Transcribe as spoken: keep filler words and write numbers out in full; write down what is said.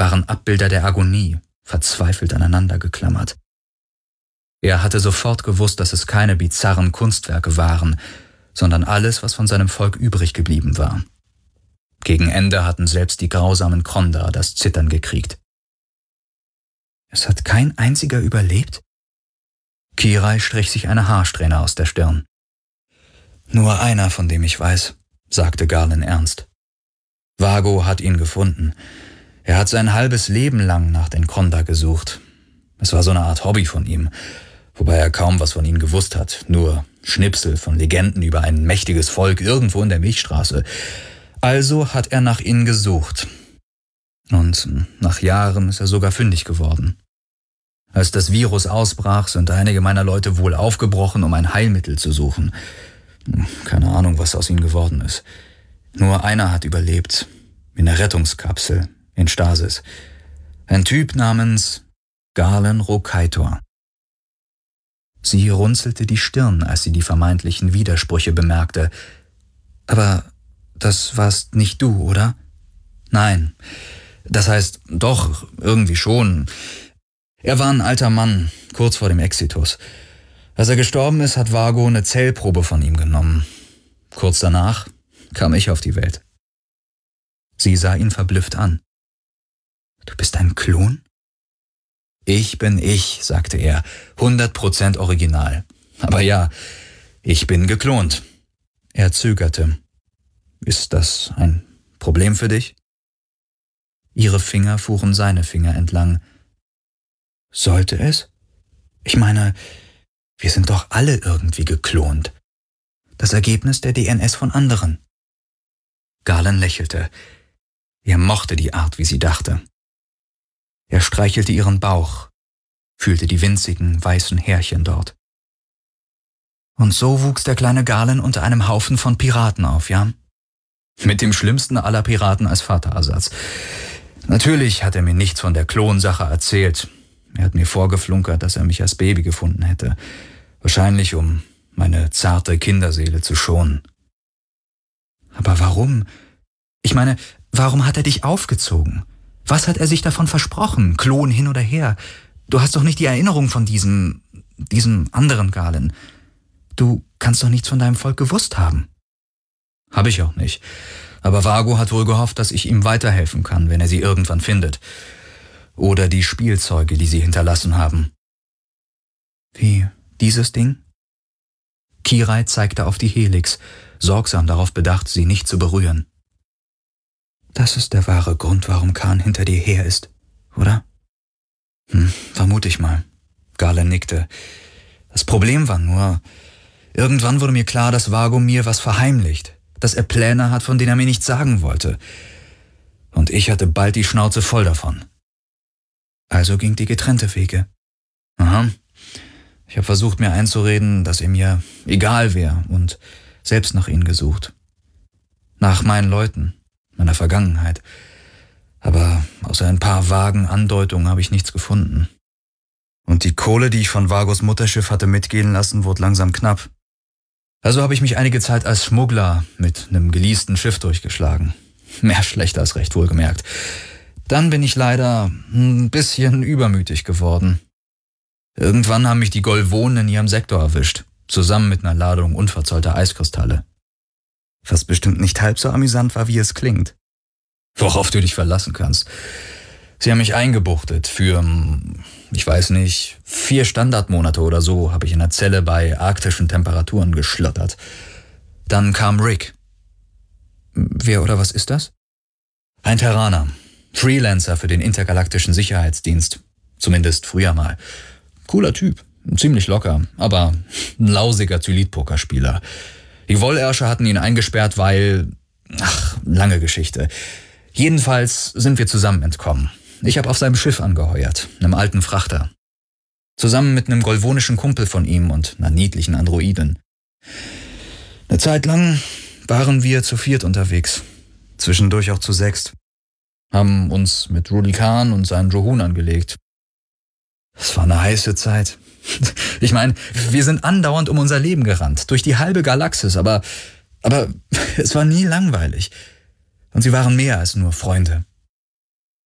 waren Abbilder der Agonie, verzweifelt aneinander geklammert. Er hatte sofort gewusst, dass es keine bizarren Kunstwerke waren, sondern alles, was von seinem Volk übrig geblieben war. Gegen Ende hatten selbst die grausamen Krondar das Zittern gekriegt. »Es hat kein einziger überlebt?« Kirai strich sich eine Haarsträhne aus der Stirn. »Nur einer, von dem ich weiß«, sagte Garland ernst. »Vago hat ihn gefunden. Er hat sein halbes Leben lang nach den Krondar gesucht. Es war so eine Art Hobby von ihm, wobei er kaum was von ihnen gewusst hat, nur Schnipsel von Legenden über ein mächtiges Volk irgendwo in der Milchstraße. Also hat er nach ihnen gesucht. Und nach Jahren ist er sogar fündig geworden. Als das Virus ausbrach, sind einige meiner Leute wohl aufgebrochen, um ein Heilmittel zu suchen. Keine Ahnung, was aus ihnen geworden ist. Nur einer hat überlebt, in der Rettungskapsel, in Stasis. Ein Typ namens Galen Rokaitor. Sie runzelte die Stirn, als sie die vermeintlichen Widersprüche bemerkte. »Aber das warst nicht du, oder?« »Nein. Das heißt, doch, irgendwie schon. Er war ein alter Mann, kurz vor dem Exitus. Als er gestorben ist, hat Vago eine Zellprobe von ihm genommen. Kurz danach kam ich auf die Welt.« Sie sah ihn verblüfft an. »Du bist ein Klon?« »Ich bin ich«, sagte er, hundert Prozent original. »Aber ja, ich bin geklont.« Er zögerte. »Ist das ein Problem für dich?« Ihre Finger fuhren seine Finger entlang. »Sollte es? Ich meine, wir sind doch alle irgendwie geklont. Das Ergebnis der D N S von anderen.« Galen lächelte. Er mochte die Art, wie sie dachte. Er streichelte ihren Bauch, fühlte die winzigen, weißen Härchen dort. »Und so wuchs der kleine Galen unter einem Haufen von Piraten auf, ja? Mit dem schlimmsten aller Piraten als Vaterersatz. Natürlich hat er mir nichts von der Klonsache erzählt. Er hat mir vorgeflunkert, dass er mich als Baby gefunden hätte. Wahrscheinlich, um meine zarte Kinderseele zu schonen.« »Aber warum? Ich meine, warum hat er dich aufgezogen? Was hat er sich davon versprochen? Klon hin oder her? Du hast doch nicht die Erinnerung von diesem, diesem anderen Galen. Du kannst doch nichts von deinem Volk gewusst haben.« »Hab ich auch nicht. Aber Vago hat wohl gehofft, dass ich ihm weiterhelfen kann, wenn er sie irgendwann findet. Oder die Spielzeuge, die sie hinterlassen haben.« »Wie dieses Ding?« Kirai zeigte auf die Helix, sorgsam darauf bedacht, sie nicht zu berühren. »Das ist der wahre Grund, warum Khan hinter dir her ist, oder?« »Hm, vermute ich mal.« Galen nickte. »Das Problem war nur, irgendwann wurde mir klar, dass Vago mir was verheimlicht, dass er Pläne hat, von denen er mir nichts sagen wollte. Und ich hatte bald die Schnauze voll davon. Also ging die getrennte Wege. Aha. Ich habe versucht, mir einzureden, dass er mir egal wäre und selbst nach ihnen gesucht. Nach meinen Leuten, meiner Vergangenheit. Aber außer ein paar vagen Andeutungen habe ich nichts gefunden. Und die Kohle, die ich von Vagos Mutterschiff hatte mitgehen lassen, wurde langsam knapp. Also habe ich mich einige Zeit als Schmuggler mit einem geleasten Schiff durchgeschlagen. Mehr schlecht als recht, wohlgemerkt. Dann bin ich leider ein bisschen übermütig geworden. Irgendwann haben mich die Golvonen in ihrem Sektor erwischt, zusammen mit einer Ladung unverzollter Eiskristalle. Was bestimmt nicht halb so amüsant war, wie es klingt. Worauf du dich verlassen kannst. Sie haben mich eingebuchtet für, ich weiß nicht, vier Standardmonate oder so habe ich in der Zelle bei arktischen Temperaturen geschlottert. Dann kam Rick. Wer oder was ist das? Ein Terraner. Freelancer für den intergalaktischen Sicherheitsdienst. Zumindest früher mal. Cooler Typ. Ziemlich locker, aber ein lausiger Zylit-Pokerspieler. Die Wollärsche hatten ihn eingesperrt, weil... Ach, lange Geschichte. Jedenfalls sind wir zusammen entkommen. Ich habe auf seinem Schiff angeheuert, einem alten Frachter. Zusammen mit einem golvonischen Kumpel von ihm und einer niedlichen Androidin. Eine Zeit lang waren wir zu viert unterwegs. Zwischendurch auch zu sechst. Haben uns mit Rudy Khan und seinen Drohun angelegt. Es war eine heiße Zeit. Ich meine, wir sind andauernd um unser Leben gerannt, durch die halbe Galaxis, aber, aber es war nie langweilig. Und sie waren mehr als nur Freunde.